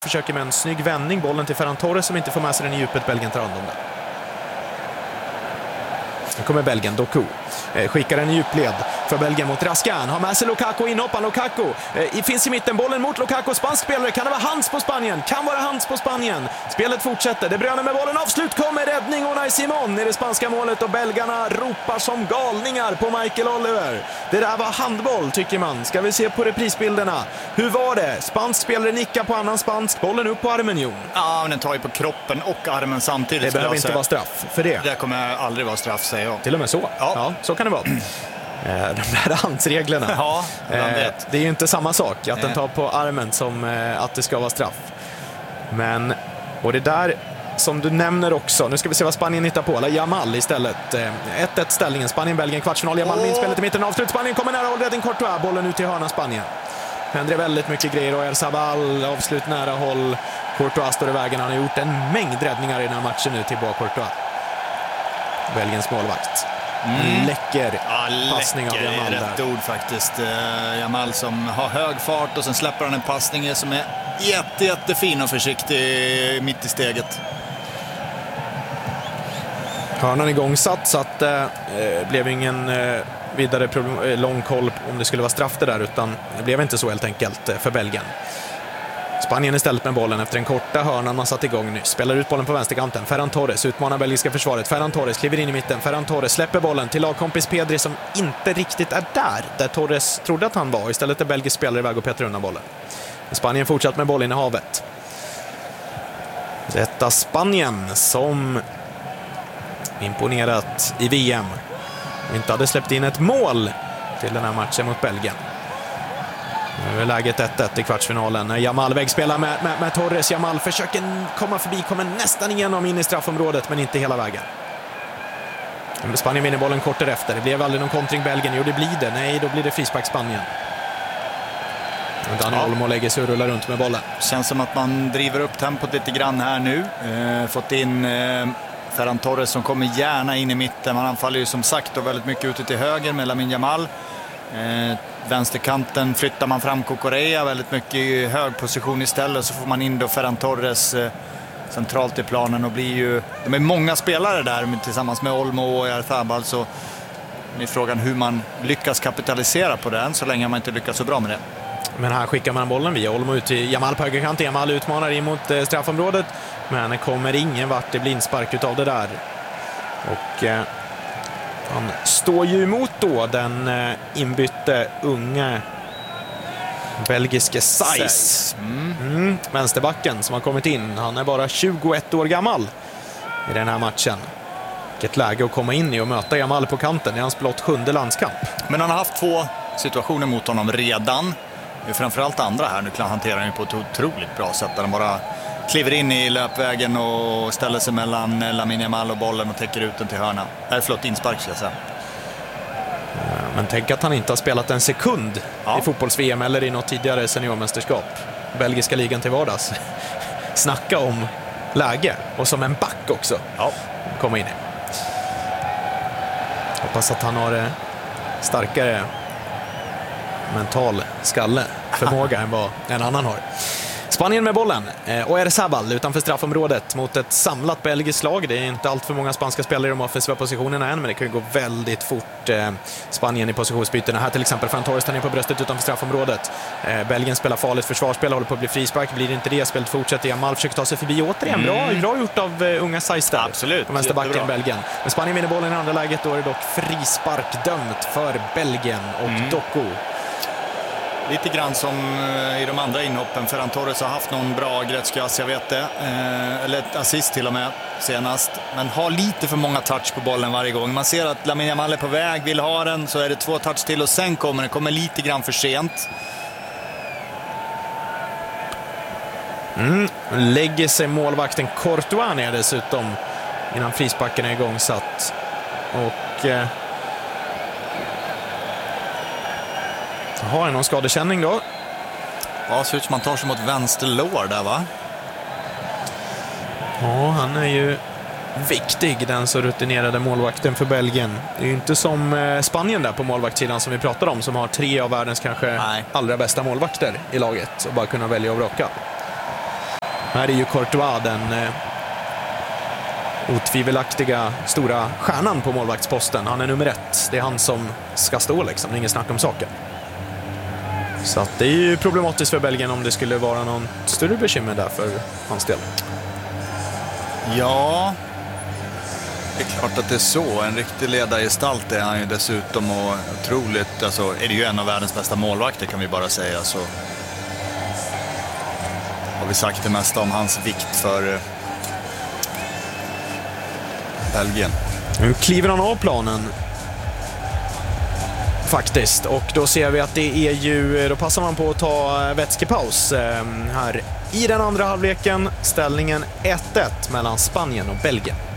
Försöker med en snygg vändning, bollen till Ferran Torres som inte får med sig den i djupet. Belgien tar hand om den. Nu kommer Belgien, Doku. Skickar en i djupled för Belgien mot Raskan. Har med sig Lukaku, inhoppan Lukaku. Finns i mitten, bollen mot Lukaku, spansk spelare. Kan det vara hands på Spanien? Kan vara hands på Spanien. Spelet fortsätter, det brönar med bollen. Avslut kommer räddning, Unai Simon i det spanska målet och belgarna ropar som galningar på Michael Oliver. Det där var handboll tycker man. Ska vi se på reprisbilderna. Hur var det? Spansk spelare nickar på annan spansk. Bollen upp på armen, Jon. Ja, men den tar ju på kroppen och armen samtidigt. Det behöver inte vara straff för det. Det kommer aldrig vara straff, säger jag. Till och med så. Ja, så kan det vara. De där handsreglerna. Ja, det är ju inte samma sak att den tar på armen som att det ska vara straff. Men, och det där som du nämner också, nu ska vi se vad Spanien hittar på. Jamal istället. 1-1 ställningen. Spanien-Belgien, kvartsfinal. Jamal med inspelet i mitten. Avslut. Spanien kommer nära. Hållräddning Courtois. Bollen ut till hörna Spanien. Händer väldigt mycket grejer. Och Oyarzabal avslut nära håll. Courtois står i vägen. Han har gjort en mängd räddningar i den här matchen nu till Courtois. Belgiens målvakt. Läcker passning av Jamal. Det är rätt ord faktiskt. Jamal som har hög fart och sen släpper han en passning som är jättefin och försiktig mitt i steget. Hörnan igångsatt så att det blev ingen vidare lång koll om det skulle vara straff det där, utan det blev inte så helt enkelt för Belgien. Spanien istället med bollen efter en korta hörnan man satt igång nyss. Spelar ut bollen på vänsterkanten. Ferran Torres utmanar belgiska försvaret. Ferran Torres kliver in i mitten. Ferran Torres släpper bollen till lagkompis Pedri som inte riktigt är där Torres trodde att han var. Istället är belgisk spelare iväg och petar undan bollen. Spanien fortsatt med bollen i havet. Detta Spanien som imponerat i VM och inte hade släppt in ett mål till den här matchen mot Belgien. Nu är läget 1-1 i kvartsfinalen. Jamal vägspelar med Torres. Jamal försöker komma förbi, kommer nästan igenom in i straffområdet men inte hela vägen. Spanien vinner bollen kort därefter. Det blev aldrig någon kontring Belgien. Jo, det blir det. Nej, då blir det frispark Spanien. Daniel Olmo lägger sig och rullar runt med bollen. Känns som att man driver upp tempot lite grann här nu. Fått in Ferran Torres som kommer gärna in i mitten. Man anfaller ju som sagt då väldigt mycket ute till höger med Lamine Yamal. Vänsterkanten flyttar man fram Cucurella väldigt mycket i hög position istället, så får man in då Ferran Torres centralt i planen och blir ju, de är många spelare där tillsammans med Olmo och Oyarzabal, så är frågan hur man lyckas kapitalisera på den så länge man inte lyckas så bra med det. Men här skickar man bollen via Olmo ut till Jamal på högerkanten. Jamal utmanar in mot straffområdet men det kommer ingen vart, det blir inspark utav det där. Och han står ju emot då den inbytte unge belgiske Saiz. Vänsterbacken som har kommit in. Han är bara 21 år gammal i den här matchen. Vilket läge att komma in i och möta Jamal på kanten. Det är hans blott 7:e landskamp. Men han har haft 2 situationer mot honom redan. Framförallt andra här. Nu hanterar han ju på ett otroligt bra sätt. Där han bara kliver in i löpvägen och ställer sig mellan Lamine Yamal och bollen och täcker ut den till hörna. Det är flott inspark, ska jag säga. Men tänk att han inte har spelat en sekund i fotbolls-VM eller i något tidigare seniormästerskap. Belgiska ligan till vardags. Snacka om läge. Och som en back också. Komma in i. Hoppas att han har starkare mental skalle förmåga än vad en annan har. Spanien med bollen. Oyarzabal utanför straffområdet mot ett samlat belgiskt lag. Det är inte allt för många spanska spelare i de offensiva positionerna än, men det kan ju gå väldigt fort. Spanien i positionsbytena. Här till exempel Ferran Torres tar ner på bröstet utanför straffområdet. Belgien spelar farligt försvarsspel, håller på att bli frispark. Blir det inte det, spelet fortsätter. Jamal försöker ta sig förbi återigen. Bra gjort av unga Saiz där. Absolut. På vänsterbacken Belgien. Men Spanien vinner bollen i andra läget. Då är det dock frispark dömt för Belgien och Doku. Lite grann som i de andra inhoppen. Ferran Torres har haft någon bra grätskas, jag vet det. Eller ett assist till och med senast. Men har lite för många touch på bollen varje gång. Man ser att Lamine Yamal är på väg, vill ha den. Så är det 2 touch till och sen kommer lite grann för sent. Lägger sig målvakten Courtois ner dessutom innan frisparken är igångsatt. Och har han någon skadekänning då? Ja, ser ut som man tar sig mot vänster lår där, va? Ja, han är ju viktig, den så rutinerade målvakten för Belgien. Det är ju inte som Spanien där på målvaktssidan som vi pratade om, som har 3 av världens kanske allra bästa målvakter i laget och bara kunna välja och vraka. Här är ju Courtois den otvivelaktiga stora stjärnan på målvaktsposten. Han är nummer 1. Det är han som ska stå liksom. Det är ingen snack om saken. Så att det är ju problematiskt för Belgien om det skulle vara någon större bekymmer där för hans del. Ja, det är klart att det är så. En riktig ledargestalt är han ju dessutom, och otroligt, alltså är det ju en av världens bästa målvakter kan vi bara säga. Så har vi sagt det mesta om hans vikt för Belgien. Nu kliver han av planen faktiskt, och då ser vi att det är ju, då passar man på att ta vätskepaus här i den andra halvleken. Ställningen 1-1 mellan Spanien och Belgien.